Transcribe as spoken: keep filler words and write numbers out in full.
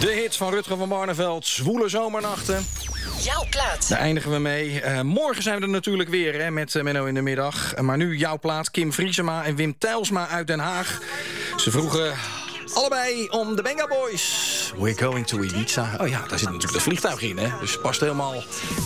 De hits van Rutger van Barneveld, Zwoele zomernachten. Jouw plaat. Daar eindigen we mee. Uh, morgen zijn we er natuurlijk weer hè, met uh, Menno in de middag. Uh, maar nu jouw plaat, Kim Vriesema en Wim Tijlsma uit Den Haag. Ze vroegen allebei om de Benga Boys. We're going to Ibiza. Oh ja, daar zit natuurlijk dat vliegtuig in, hè. Dus past helemaal